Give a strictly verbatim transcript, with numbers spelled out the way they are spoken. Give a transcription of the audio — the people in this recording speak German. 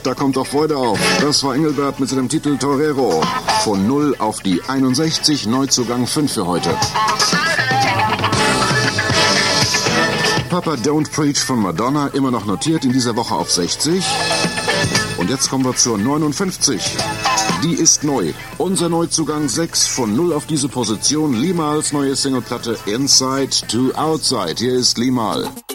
da kommt doch Freude auf. Das war Engelbert mit seinem Titel Torero. Von null auf die einundsechzig, Neuzugang fünf für heute. Papa Don't Preach von Madonna, immer noch notiert in dieser Woche auf sechzig. Und jetzt kommen wir zur neunundfünfzig. Die ist neu. Unser Neuzugang sechs von null auf diese Position. Limals neue Singleplatte Inside to Outside. Hier ist Limal.